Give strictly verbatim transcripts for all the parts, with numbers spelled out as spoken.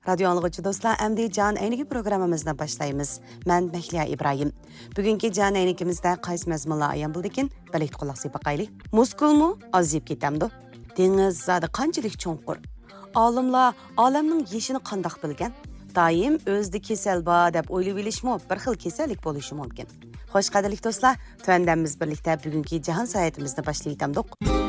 Radyo anlıqıcı dostlar, əmdi Can Əyniki programımızdan başlayımız. Mən Məhliya İbrahim. Bugünkü Can Əynikimizdə qaysı məzmunlar ayan bildikin, bilik qulaqsı baqaylı. Muskul mu? Azıyıb ketemdi. Deniz zadı qançilik çonqur. Alimlar alamның yeşini qandaq bilgan. Daim özді kesel ba deb o'ylab bilishmi, bir xil kasallik bo'lishi mumkin. Xo'sh, qadrli do'stlar, tuandamiz birlikda bugungi jahon saytimizni boshlaytamdiq.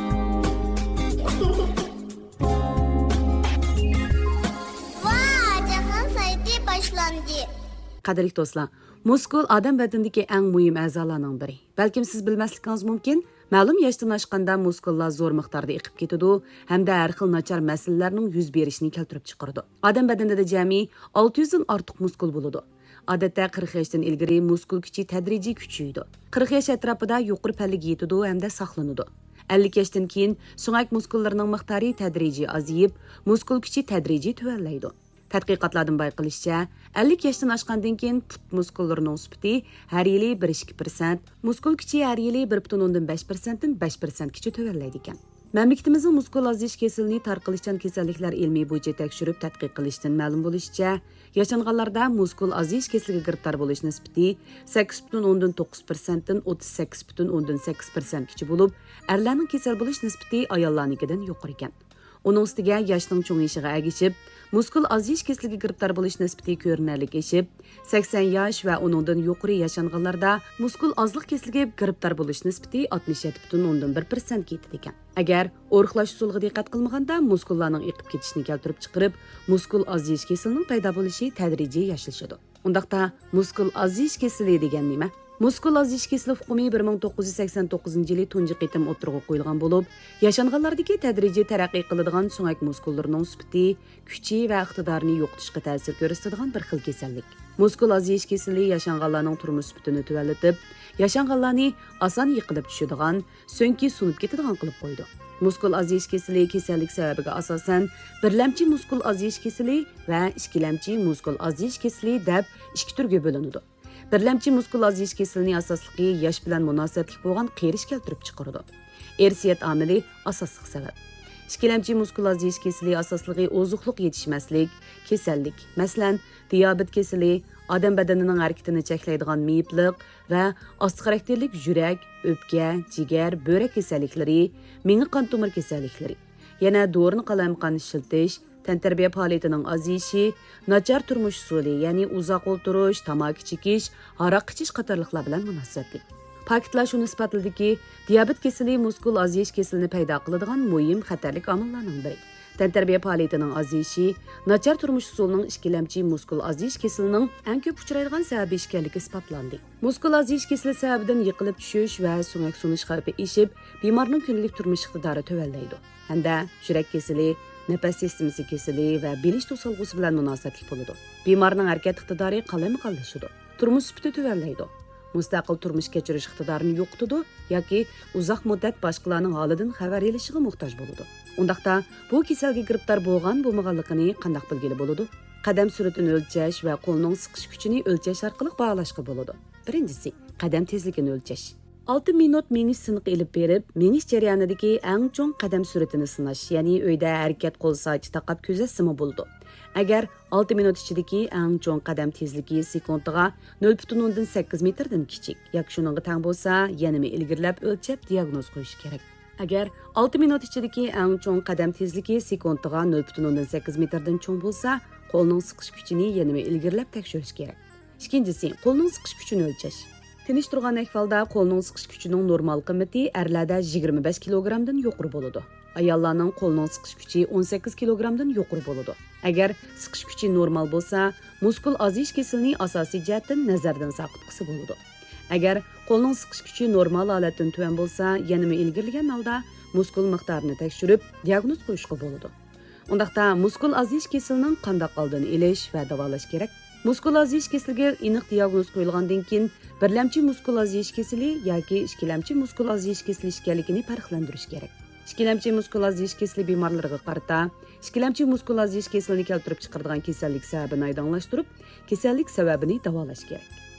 Qadrli do'stlar, muskul odam badanidagi eng muhim a'zolarning biri. Balkim siz bilmasligingiz mumkin. Ma'lum yoshdan oshganda muskullar zo'r miqdorda eqib ketadi hamda har xil nachar masalalarning yuz berishini keltirib chiqaradi. Odam badanida jami olti yuz dan ortiq muskul bo'ladi. Odatda qirq yoshdan ilgari muskul kuchi tadrijiy kuchaydi. qirq yosh atrofida yuqori pallaga yetadi hamda saqlanadi. ellik yoshdan keyin suyak muskullarining miqdori tadrijiy aziyib, muskul kuchi tadrijiy tuvanlaydi. Tadqiqotlardan bayqilishicha, ellik yoshdan oshgandan keyin put muskullarining sifati har yili bir ikki persent, muskul kuchi har yili bir butun o'ndan besh persent dan besh persent kichi tuvanlaydi ekan. Mamlakatimizning muskul ozish kasalini tarqalishchan kasalliklar ilmiy bo'yicha tekshirib tadqiq qilishdan ma'lum bo'lishicha, yashanganlarda muskul ozish kasaliga giribtor bo'lish nisbati sakkiz butun o'ndan to'qqiz persent dan o'ttiz sakkiz butun o'ndan sakkiz persent kichi bo'lib, erlarning kasal bo'lish nisbati ayollarnikidan yuqori ekan. Uning ustiga yoshning cho'ng'ishiga agishib, muskul ozish kasaliga giribtor bo'lish nisbati ko'rinarlik eshib, sakson yosh va uningdan yuqori yashanganlarda muskul ozlik kasaliga giribtor bo'lish nisbati oltmish yetti butun o'ndan bir persent ga yetadi ekan. Agar o'riqlash usuliga diqqat qilmaganda muskullarning eqib ketishini keltirib chiqarib, muskul ozish kasalining paydo bo'lishi tadrijiy yashilishadi. Undaqda muskul ozish kasali degan nima? Muskul ozish kasali hukmi bir ming to'qqiz yuz sakson to'qqizinchi yili tunji qitim o'tirg'a qo'yilgan bo'lib, yashanganlardagi tadrijiy taraqqiy qiladigan suyak muskullarining sifati, kuchi va iqtidorini yo'qotishga ta'sir ko'rsatadigan bir xil kasallik. Muskul ozish kasali yashanganlarning turmush sifatini tuvallatib, yashanganlarni oson yiqilib tushadigan, so'ngki sunib ketadigan qilib qo'ydi. Muskul ozish kasali kasallik sababiga asosan birlamchi muskul ozish kasali va ikkilamchi muskul ozish kasali deb ikki turga bo'linadi. Birlamchi muskul ozish kasalining asosligi yosh bilan munosabatli bo'lgan qerish keltirib chiqaradi. Ersiyat omili asosli sabab. Ikkilamchi muskul ozish kasali asosligi ozuqliq yetishmaslik, kasallik, masalan, diabet kasali, odam badanining harakatini cheklaydigan miyiblik va osti xarakterlik yurak, o'pka, jigar, böbrek kasalliklari, miya qon tomir kasalliklari. Yana do'rini qalamqon shiltish, tantarbiya faoliyatining ozishi, nachar turmush usuli, ya'ni uzoq o'tirish, tamaki chekish, aroq ichish qatorliqlar bilan munosabatli. Paketlash uni isbotladiki, diabet kasali muskul ozish kasalini paydo qiladigan muhim xatarlik omillarning biri. Tantarbiya faoliyatining ozishi, nachar turmush usulining ikkilamchi muskul ozish kasalining eng ko'p uchraydigan sababi ekanligi isbotlandi. Muskul ozish kasali sababidan yiqilib tushish va suyak sunish xavfi eshib, bemorning kunlik turmush iqtidori tuvallaydi. Hamda yurak kasali, nafas sistemasi kasali va bilish to'solg'usi bilan munosabatli bo'ladi. Bemorning harakat iqtidori qalami-qallashadi. Turmush sifati tuvallaydi. Mustaqil turmush kechirish iqtidorini yo'qotadi yoki uzoq muddat boshqalarning holidan xabar olishiga muhtoj bo'ladi. Undaqda bu kasalga giribtor bo'lgan bo'lmaganligini qanday bilgili bo'ladi? Qadam sur'atini o'lchash va qo'lning siqish kuchini o'lchash orqali bog'lashga bo'ladi. Birinchisi, qadam tezligini o'lchash. olti minut menish siniqi ilib berib, menish jarayonidagi eng cho'ng qadam sur'atini sinash, ya'ni uyda harakat qo'l soati taqab ko'zasimi bo'ldi. Agar olti minut ichidagi eng cho'ng qadam tezligi sekundiga nol butun o'ndan sakkiz metrdan kichik yoki shuningga teng bo'lsa, yana ilgirlab o'lchab diagnoz qo'yish kerak. Agar olti minut ichidagi eng cho'ng qadam tezligi sekundiga nol butun o'ndan sakkiz metrdan cho'ng bo'lsa, qo'lning siqish kuchini yana ilgirlab tekshirish kerak. Ikkinchisi, qo'lning siqish kuchini o'lchash. Tinish turgan ahvolda qo'lning siqish kuchining normal qiymati erlarda yigirma besh kilogrammdan yuqori bo'ladi. Ayollarning qo'lning siqish kuchi o'n sakkiz kilogrammdan yuqori bo'ladi. Agar siqish kuchi normal bo'lsa, muskul ozish kasalining asosiy jihatdan nazardan saqitqisi bo'ladi. Agar qo'lning siqish kuchi normal holatdan tuvan bo'lsa, yana ilgirlagan holda muskul miqdorini tekshirib, diagnoz qo'yishga bo'ladi. Undaqda muskul ozish kasalining qanday oldini olish va davolash kerak? Muskul ozish kasaliga aniq diagnoz qo'yilgandan keyin birlamchi muskul ozish kasali yoki ikkilamchi muskul ozish kasali ekanligini farqlantirish kerak. Ikkilamchi muskul ozish kasali bemorlarga qarata, ikkilamchi muskul ozish kasalini keltirib chiqaradigan kasallik sababini oydinlashtirib, kasallik sababini davolash kerak.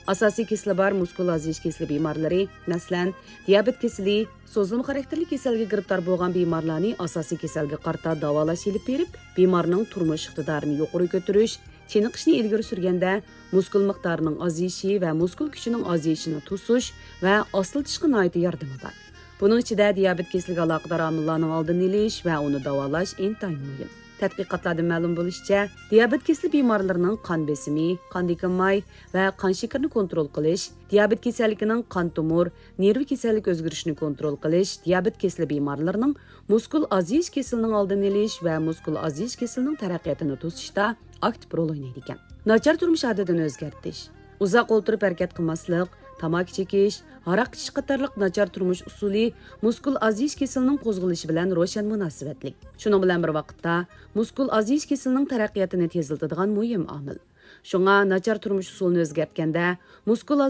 Asosiy kasali bor muskul aziyish kasali bemorlari, masalan, diabet kasali, so'zilma xarakterli kasalga giribtor bo'lgan bemorlarni asosiy kasalga qarta davolash ilib berib, bemorning turmush iqtidorini yuqori ko'tarish, chiniqishni ilgari surganda muskul miqdorining aziyishi va muskul kuchining aziyishini to'sish va osiltishga noit yordami bor. Buning ichida diabet kasaliga aloqador omillarning oldini olish va uni davolash intayin muhim. Tadqiqotlardan ma'lum bo'lishicha, diabet kasali bemorlarining qon besimi, qandagi may va qon shakarini kontrol qilish, diabet kasalligining qon tumor, nerv kasallik o'zgarishini kontrol qilish, diabet kasali bemorlarining muskul aziyish kasalining oldini olish va muskul aziyish kasalining taraqqiyotini to'sishda aktiv rol o'ynaydi ekan. Nachar turmush odatini o'zgartirish, uzoq o'tirib harakat qilmaslik, tamaki chekish, aroq ichish qatorliq nachar turmush usuli muskul aziyish kasalining qo'zg'alishi bilan ro'shan munosabatlik. Shuning bilan bir vaqtda muskul aziyish kasalining taraqqiyotini tezlatadigan muhim omil. Shunga nachar turmush usulini o'zgartganda muskul